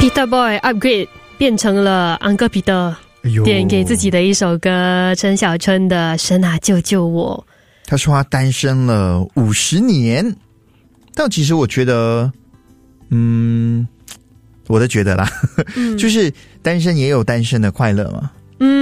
Peter Boy upgrade 变成了安哥彼得，点给自己的一首歌，陈小春的《神啊救救我》。 他说他单身了50年，但其实我觉得，我的觉得啦，就是单身也有单身的快乐嘛。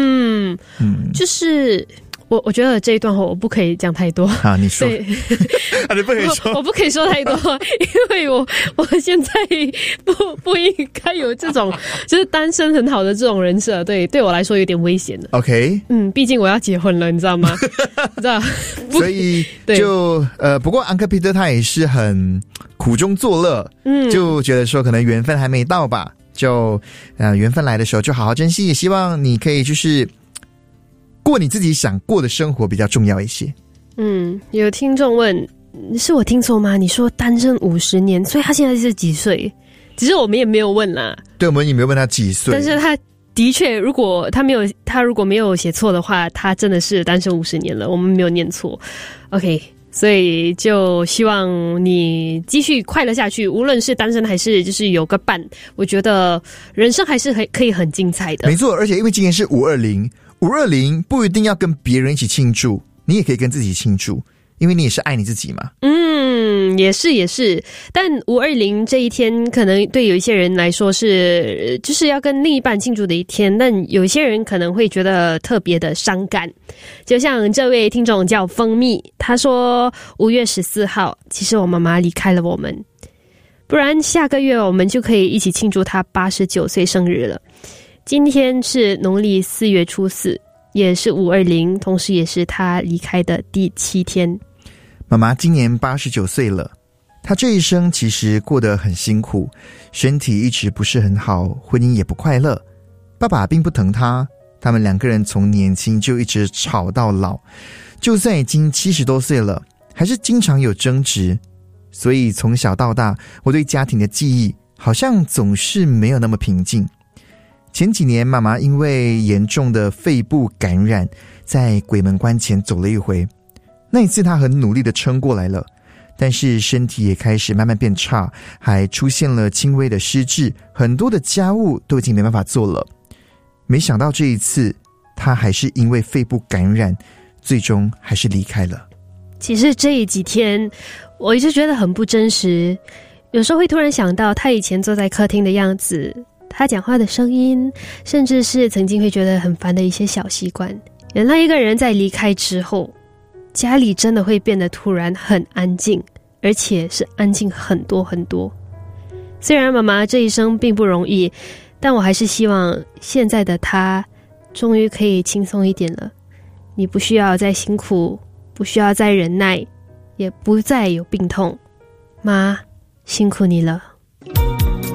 就是我觉得这一段话我不可以讲太多啊，你说，你不可以说， 我不可以说太多，因为我现在不应该有这种就是单身很好的这种人设，对我来说有点危险的。 OK， 毕竟我要结婚了，你知道吗？你知道， 所以就不过安克彼得他也是很苦中作乐，就觉得说可能缘分还没到吧，就缘分来的时候就好好珍惜，也希望你可以就是过你自己想过的生活比较重要一些。 有听众问，是我听错吗？你说单身50年，所以他现在是几岁？其实我们也没有问啦。 对，我们也没有问他几岁， 但是他的确，如果没有写错的话，他真的是单身50年了，我们没有念错。OK， 所以就希望你继续快乐下去，无论是单身还是就是有个伴，我觉得人生还是可以很精彩的。 没错，而且因为今年是520不一定要跟别人一起庆祝，你也可以跟自己庆祝，因为你也是爱你自己嘛。 也是，但520这一天可能对有一些人来说是就是要跟另一半庆祝的一天，但有些人可能会觉得特别的伤感。就像这位听众叫蜂蜜，他说5月14号其实我妈妈离开了我们，不然下个月我们就可以一起庆祝她89岁生日了。今天是农历4月初4，也是520，同时也是她离开的第7天。 妈妈今年89岁了，她这一生其实过得很辛苦，身体一直不是很好，婚姻也不快乐。爸爸并不疼她，他们2个人从年轻就一直吵到老，就算已经70多岁了，还是经常有争执。所以从小到大，我对家庭的记忆好像总是没有那么平静。前几年妈妈因为严重的肺部感染，在鬼门关前走了一回。那一次她很努力地撑过来了，但是身体也开始慢慢变差，还出现了轻微的失智，很多的家务都已经没办法做了。没想到这一次她还是因为肺部感染，最终还是离开了。 其实这几天我一直觉得很不真实，有时候会突然想到她以前坐在客厅的样子，她讲话的声音，甚至是曾经会觉得很烦的一些小习惯。原来一个人在离开之后，家里真的会变得突然很安静，而且是安静很多很多。虽然妈妈这一生并不容易，但我还是希望现在的她终于可以轻松一点了。你不需要再辛苦，不需要再忍耐，也不再有病痛。妈，辛苦你了。